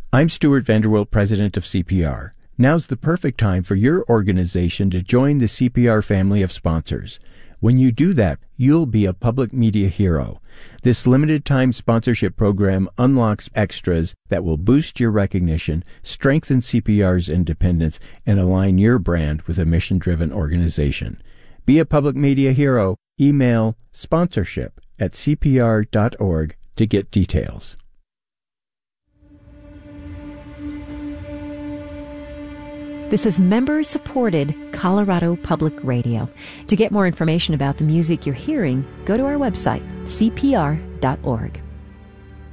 I'm Stuart Vanderwilt, president of CPR. Now's the perfect time for your organization to join the CPR family of sponsors. When you do that, you'll be a public media hero. This limited-time sponsorship program unlocks extras that will boost your recognition, strengthen CPR's independence, and align your brand with a mission-driven organization. Be a public media hero. Email sponsorship@cpr.org to get details. This is member-supported Colorado Public Radio. To get more information about the music you're hearing, go to our website, cpr.org.